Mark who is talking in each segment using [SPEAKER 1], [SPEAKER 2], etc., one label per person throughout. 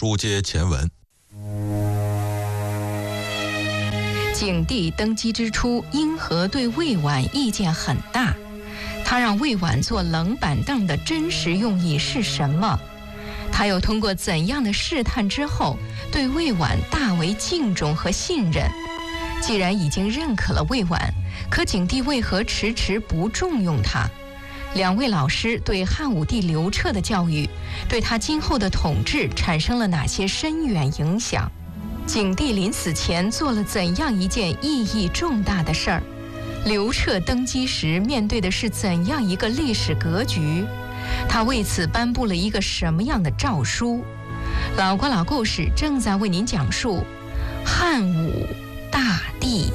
[SPEAKER 1] 书接前文。
[SPEAKER 2] 景帝登基之初，英和对魏婉意见很大。他让魏婉坐冷板凳的真实用意是什么？他又通过怎样的试探之后，对魏婉大为敬重和信任？既然已经认可了魏婉，可景帝为何迟迟不重用他？两位老师对汉武帝刘彻的教育，对他今后的统治产生了哪些深远影响？景帝临死前做了怎样一件意义重大的事儿？刘彻登基时面对的是怎样一个历史格局？他为此颁布了一个什么样的诏书？老瓜老故事正在为您讲述汉武大帝。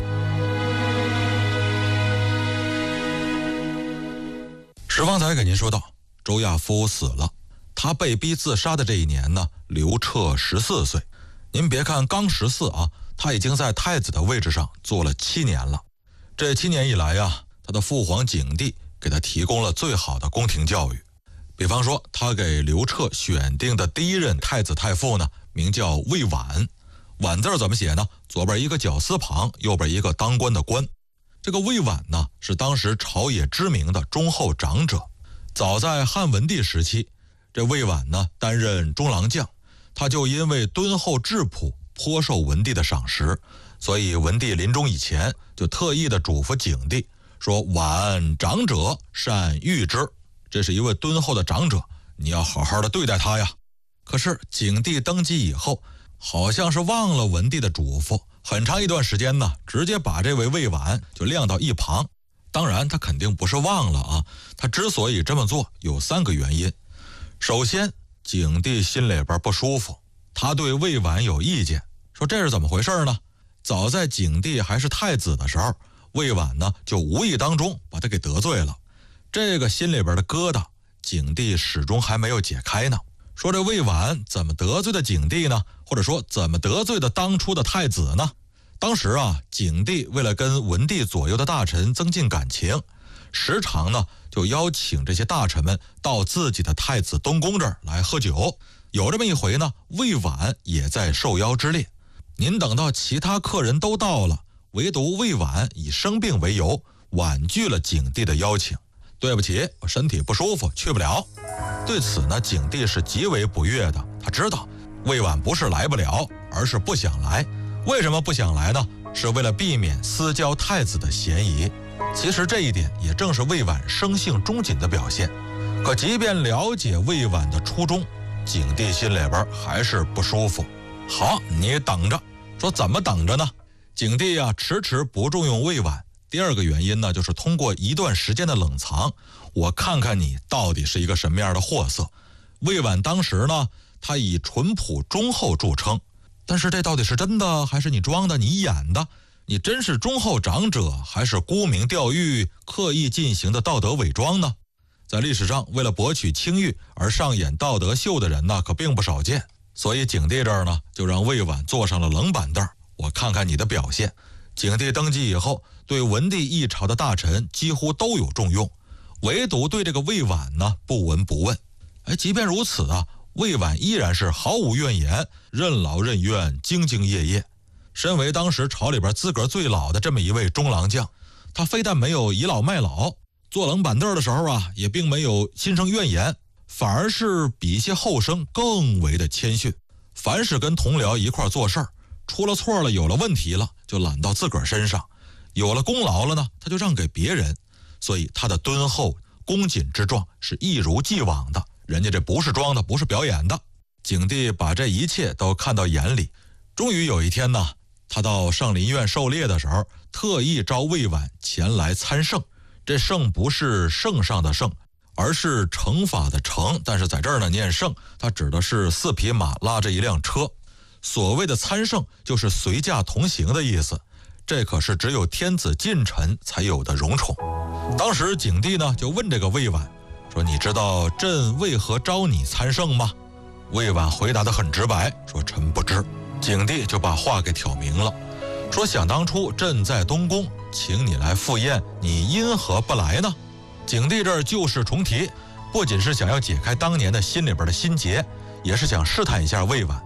[SPEAKER 1] 方才给您说到，周亚夫死了，他被逼自杀的这一年呢，刘彻14岁。您别看刚14啊，他已经在太子的位置上坐了7年了。这7年以来啊，他的父皇景帝给他提供了最好的宫廷教育。比方说，他给刘彻选定的第一任太子太傅呢，名叫魏婉。婉字怎么写呢？左边一个绞丝旁，右边一个当官的官。这个魏婉呢，是当时朝野知名的忠厚长者。早在汉文帝时期，这魏婉呢担任中郎将，他就因为敦厚质朴，颇受文帝的赏识，所以文帝临终以前就特意的嘱咐景帝说：“婉长者，善育之。”这是一位敦厚的长者，你要好好的对待他呀。可是景帝登基以后，好像是忘了文帝的嘱咐，很长一段时间呢，直接把这位魏婉就晾到一旁。当然他肯定不是忘了啊，他之所以这么做有3个原因。首先，景帝心里边不舒服，他对魏婉有意见，说这是怎么回事呢？早在景帝还是太子的时候，魏婉呢就无意当中把他给得罪了。这个心里边的疙瘩，景帝始终还没有解开呢。说这魏婉怎么得罪的景帝呢？或者说怎么得罪的当初的太子呢？当时啊，景帝为了跟文帝左右的大臣增进感情，时常呢就邀请这些大臣们到自己的太子东宫这儿来喝酒。有这么一回呢，魏婉也在受邀之列。您等到其他客人都到了，唯独魏婉以生病为由婉拒了景帝的邀请。对不起，我身体不舒服，去不了。对此呢，景帝是极为不悦的。他知道魏婉不是来不了，而是不想来。为什么不想来呢？是为了避免私交太子的嫌疑。其实这一点也正是魏婉生性忠谨的表现。可即便了解魏婉的初衷，景帝心里边还是不舒服。好，你等着。说怎么等着呢？景帝啊，迟迟不重用魏婉。第2个原因呢，就是通过一段时间的冷藏，我看看你到底是一个什么样的货色。魏婉当时呢，他以淳朴忠厚著称，但是这到底是真的还是你装的、你演的？你真是忠厚长者，还是沽名钓誉、刻意进行的道德伪装呢？在历史上，为了博取清誉而上演道德秀的人呢，可并不少见。所以景帝这儿呢，就让魏婉坐上了冷板凳，我看看你的表现。景帝登基以后，对文帝一朝的大臣几乎都有重用，唯独对这个魏婉呢不闻不问。即便如此啊，魏婉依然是毫无怨言，任劳任怨，兢兢业业。身为当时朝里边资格最老的这么一位中郎将，他非但没有倚老卖老，坐冷板凳的时候啊，也并没有心生怨言，反而是比一些后生更为的谦逊。凡是跟同僚一块做事儿，出了错了，有了问题了，就揽到自个儿身上；有了功劳了呢，他就让给别人。所以他的敦厚恭谨之状是一如既往的，人家这不是装的，不是表演的。景帝把这一切都看到眼里。终于有一天呢，他到上林苑狩猎的时候，特意召魏婉前来参圣。这圣不是圣上的圣，而是惩罚的惩，但是在这儿呢念圣，它指的是4匹马拉着一辆车。所谓的参圣就是随驾同行的意思，这可是只有天子近臣才有的荣宠。当时景帝呢就问这个魏婉说：“你知道朕为何召你参圣吗？”魏婉回答得很直白，说：“臣不知。”景帝就把话给挑明了，说：“想当初朕在东宫请你来赴宴，你因何不来呢？”景帝这儿旧事重提，不仅是想要解开当年的心里边的心结，也是想试探一下魏婉